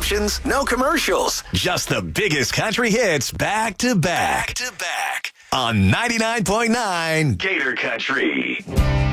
interruptions, no commercials. Just the biggest country hits back to back. On 99.9 Gator Country.